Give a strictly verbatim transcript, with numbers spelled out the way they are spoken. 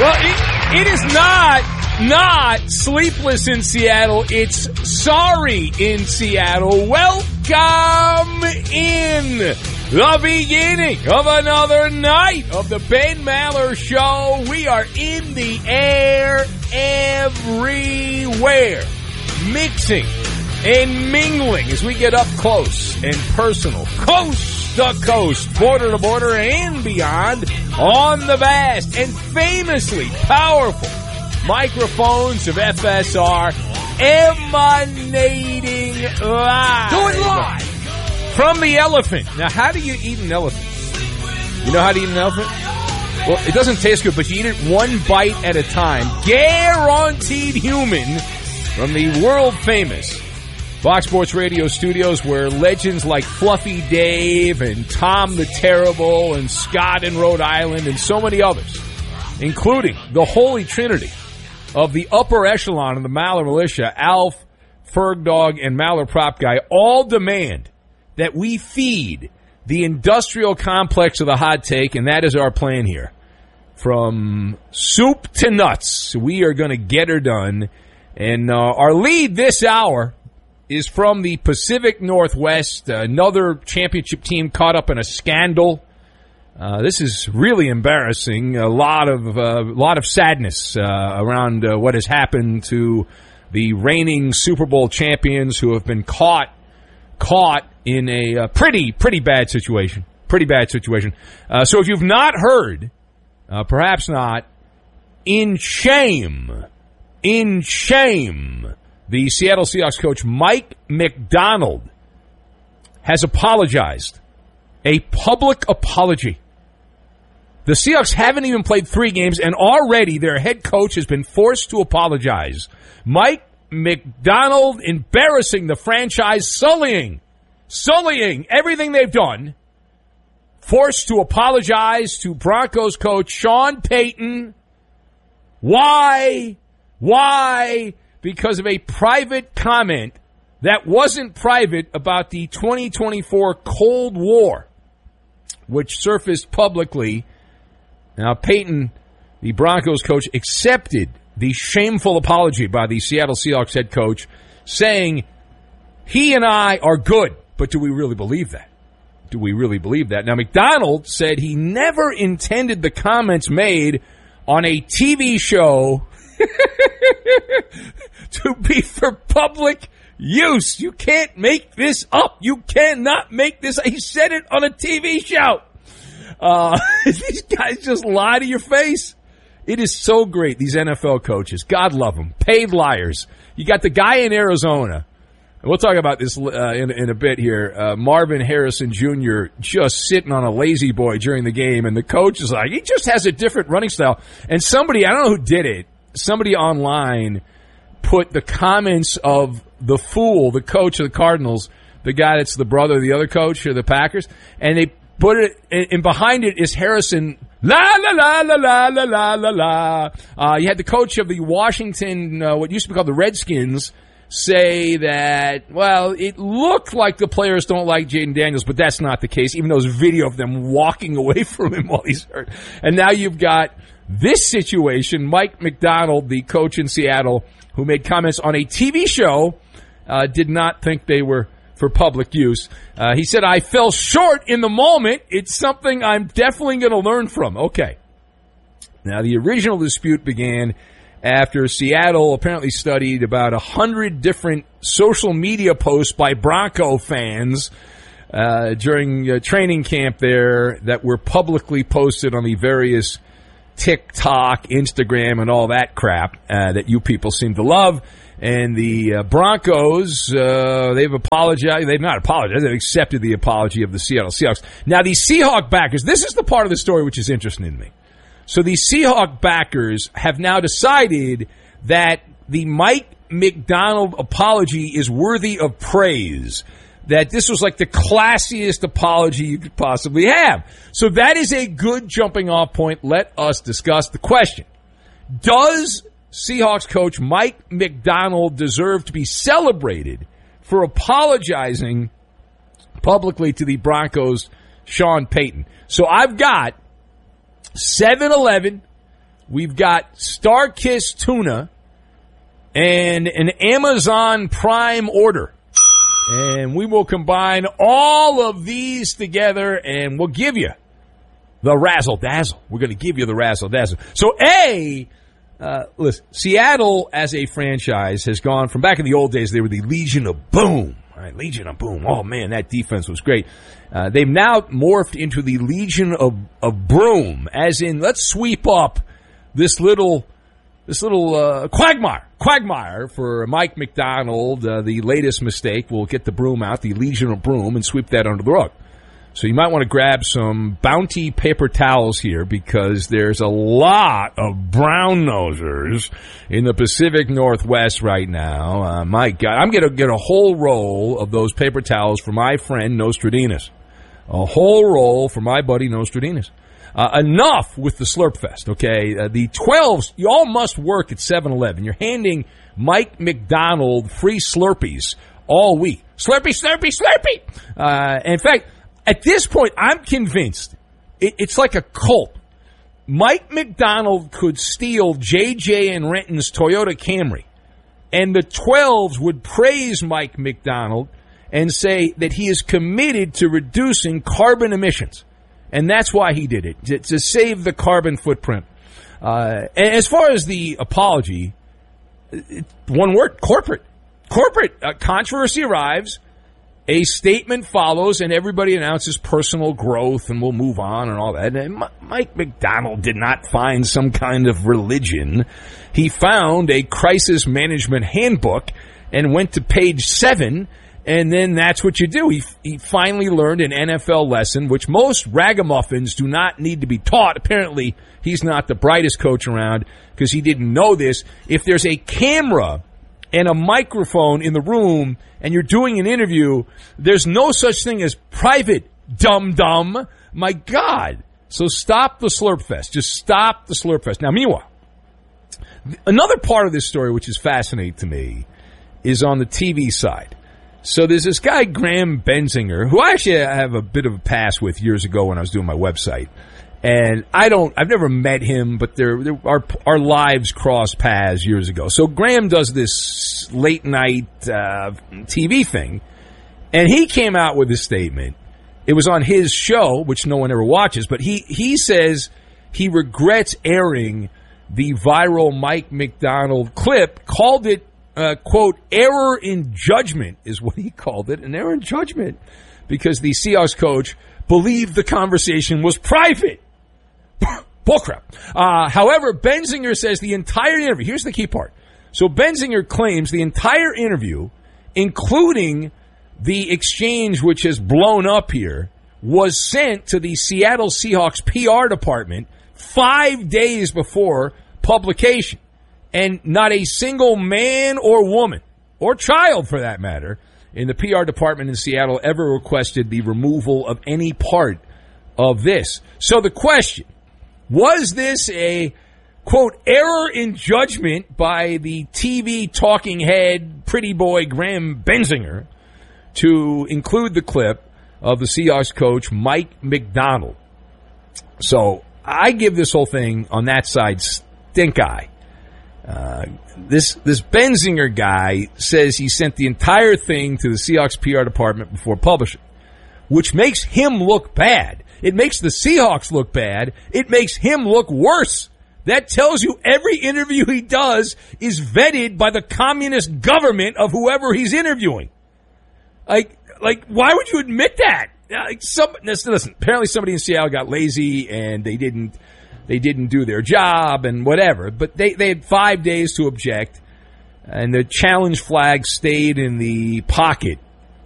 Well, it, it is not not sleepless in Seattle. It's sorry in Seattle. Welcome in the beginning of another night of the Ben Maller Show. We are in the air everywhere, mixing and mingling as we get up close and personal, coast to coast, border to border, and beyond on the vast and famously powerful microphones of F S R, emanating live. Do it live! From the elephant. Now, how do you eat an elephant? You know how to eat an elephant? Well, it doesn't taste good, but you eat it one bite at a time. Guaranteed human from the world-famous Fox Sports Radio studios, where legends like Fluffy Dave and Tom the Terrible and Scott in Rhode Island and so many others, including the Holy Trinity of the upper echelon of the Maller Militia, Alf, Ferg Dog, and Maller Prop Guy, all demand that we feed the industrial complex of the hot take, and that is our plan here. From soup to nuts, we are going to get her done. And uh, our lead this hour is from the Pacific Northwest, another championship team caught up in a scandal. Uh, this is really embarrassing. A lot of uh, lot of sadness uh, around uh, what has happened to the reigning Super Bowl champions, who have been caught caught in a uh, pretty pretty bad situation. Pretty bad situation. Uh, so if you've not heard, uh, perhaps not, in shame, in shame, the Seattle Seahawks coach Mike Macdonald has apologized. A public apology. The Seahawks haven't even played three games, and already their head coach has been forced to apologize. Mike Macdonald embarrassing the franchise, sullying, sullying everything they've done, forced to apologize to Broncos coach Sean Payton. Why? Why? Because of a private comment that wasn't private about the twenty twenty-four Cold War, which surfaced publicly. Now, Payton, the Broncos coach, accepted the shameful apology by the Seattle Seahawks head coach, saying, he and I are good, but do we really believe that? Do we really believe that? Now, Macdonald said he never intended the comments made on a T V show to be for public use. You can't make this up. You cannot make this. He said it on a T V show. Uh, these guys just lie to your face. It is so great, these N F L coaches. God love them. Paid liars. You got the guy in Arizona. And we'll talk about this uh, in, in a bit here. Uh, Marvin Harrison Junior just sitting on a lazy boy during the game, and the coach is like, he just has a different running style. And somebody, I don't know who did it, somebody online put the comments of the fool, the coach of the Cardinals, the guy that's the brother of the other coach of the Packers, and they put it, and behind it is Harrison, la, la, la, la, la, la, la, la, la. Uh, you had the coach of the Washington, uh, what used to be called the Redskins, say that, well, it looked like the players don't like Jaden Daniels, but that's not the case, even though there's video of them walking away from him while he's hurt. And now you've got this situation, Mike Macdonald, the coach in Seattle, who made comments on a T V show, uh, did not think they were for public use. Uh, he said, I fell short in the moment. It's something I'm definitely going to learn from. Okay. Now, the original dispute began after Seattle apparently studied about one hundred different social media posts by Bronco fans uh, during uh, training camp there that were publicly posted on the various TikTok, Instagram, and all that crap uh, that you people seem to love. And the uh, Broncos, uh, they've apologized. They've not apologized. They've accepted the apology of the Seattle Seahawks. Now, the Seahawk backers, this is the part of the story which is interesting to me. So the Seahawk backers have now decided that the Mike Macdonald apology is worthy of praise, that this was like the classiest apology you could possibly have. So that is a good jumping off point. Let us discuss the question. Does Seahawks coach Mike Macdonald deserve to be celebrated for apologizing publicly to the Broncos' Sean Payton? So I've got seven eleven, we've got Starkist tuna and an Amazon Prime order. And we will combine all of these together, and we'll give you the razzle-dazzle. We're going to give you the razzle-dazzle. So, A, uh, listen, Seattle as a franchise has gone from back in the old days, they were the Legion of Boom. All right, Legion of Boom. Oh, man, that defense was great. Uh, they've now morphed into the Legion of, of Broom, as in, let's sweep up this little this little uh, quagmire. Quagmire for Mike Macdonald, uh, the latest mistake. We'll get the broom out, the Legion of Broom, and sweep that under the rug. So you might want to grab some Bounty paper towels here because there's a lot of brown nosers in the Pacific Northwest right now. Uh, my God, I'm going to get a whole roll of those paper towels for my friend Nostradamus. A whole roll for my buddy Nostradamus. Uh, enough with the Slurp Fest, okay? Uh, the twelves, you all must work at seven eleven. You're handing Mike Macdonald free Slurpees all week. Slurpee, Slurpee, Slurpee! Uh, in fact, at this point, I'm convinced it, it's like a cult. Mike Macdonald could steal J J and Renton's Toyota Camry, and the twelves would praise Mike Macdonald and say that he is committed to reducing carbon emissions. And that's why he did it, to, to save the carbon footprint. Uh, and as far as the apology, it, one word, corporate. Corporate. Uh, controversy arrives, a statement follows, and everybody announces personal growth, and we'll move on and all that. And Mike Macdonald did not find some kind of religion. He found a crisis management handbook and went to page seven. And then that's what you do. He, he finally learned an N F L lesson, which most ragamuffins do not need to be taught. Apparently, he's not the brightest coach around because he didn't know this. If there's a camera and a microphone in the room and you're doing an interview, there's no such thing as private, dum-dum. My God. So stop the Slurp Fest. Just stop the Slurp Fest. Now, meanwhile, another part of this story which is fascinating to me is on the T V side. So there's this guy, Graham Benzinger, who I actually have a bit of a pass with years ago when I was doing my website. And I don't, I've never met him, but there, there our, our lives crossed paths years ago. So Graham does this late night uh, T V thing, and he came out with a statement. It was on his show, which no one ever watches, but he, he says he regrets airing the viral Mike Macdonald clip, called it, Uh, quote, error in judgment is what he called it, an error in judgment, because the Seahawks coach believed the conversation was private. Bullcrap. Uh, however, Benzinger says the entire interview, here's the key part. So Benzinger claims the entire interview, including the exchange which has blown up here, was sent to the Seattle Seahawks P R department five days before publication. And not a single man or woman, or child for that matter, in the P R department in Seattle ever requested the removal of any part of this. So the question, was this a, quote, error in judgment by the T V talking head, pretty boy Graham Benzinger to include the clip of the Seahawks coach Mike Macdonald? So I give this whole thing on that side stink eye. Uh, this this Benzinger guy says he sent the entire thing to the Seahawks P R department before publishing, which makes him look bad. It makes the Seahawks look bad. It makes him look worse. That tells you every interview he does is vetted by the communist government of whoever he's interviewing. Like, like why would you admit that? Like, some, listen, listen, apparently somebody in Seattle got lazy and they didn't They didn't do their job and whatever, but they, they had five days to object, and the challenge flag stayed in the pocket